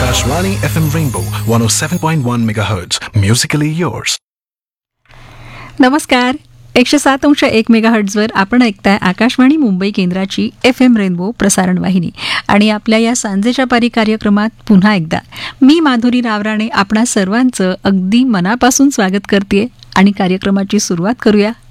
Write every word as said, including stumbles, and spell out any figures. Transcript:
Akashvani F M Rainbow one oh seven point one megahertz. Musically yours. नमस्कार. एकशे सात अंश एक मेगाहर्ट्झवर आपण ऐकताय आकाशवाणी मुंबई केंद्राची एफ एम रेनबो प्रसारण वाहिनी आणि आपल्या या सांजेच्या पारी कार्यक्रमात पुन्हा एकदा मी माधुरी रावराणे आपणा सर्वांचं अगदी मनापासून स्वागत करते आणि कार्यक्रमाची सुरुवात करूया